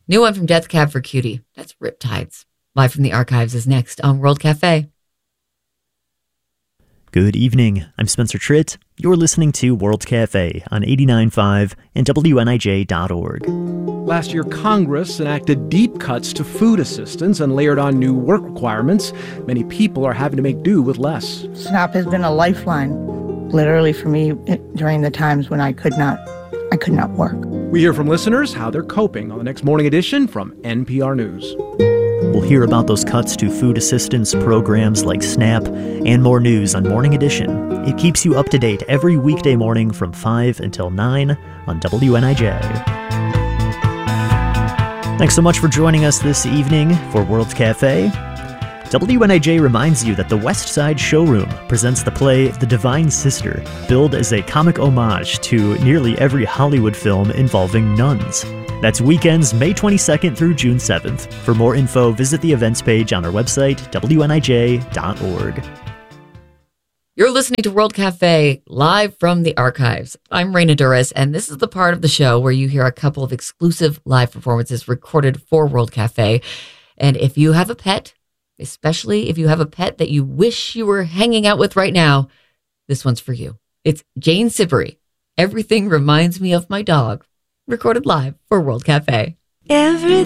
New one from Death Cab for Cutie. That's Riptides. Live from the archives is next on World Cafe. Good evening. I'm Spencer Tritt. You're listening to World Cafe on 89.5 and WNIJ.org. Last year, Congress enacted deep cuts to food assistance and layered on new work requirements. Many people are having to make do with less. SNAP has been a lifeline, literally, for me during the times when I could not work. We hear from listeners how they're coping on the next Morning Edition from NPR News. We'll hear about those cuts to food assistance programs like SNAP and more news on Morning Edition. It keeps you up to date every weekday morning from 5 until 9 on WNIJ. Thanks so much for joining us this evening for World Cafe. WNIJ reminds you that the West Side Showroom presents the play The Divine Sister, billed as a comic homage to nearly every Hollywood film involving nuns. That's weekends May 22nd through June 7th. For more info, visit the events page on our website, WNIJ.org. You're listening to World Cafe, live from the archives. I'm Raina Duras, and this is the part of the show where you hear a couple of exclusive live performances recorded for World Cafe. And if you have a pet, especially if you have a pet that you wish you were hanging out with right now, this one's for you. It's Jane Siberry. Everything Reminds Me of My Dog, recorded live for World Cafe.